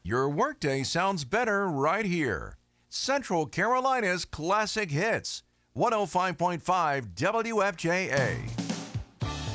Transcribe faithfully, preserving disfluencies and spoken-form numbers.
Your workday sounds better right here. Central Carolina's Classic Hits, one oh five point five W F J A.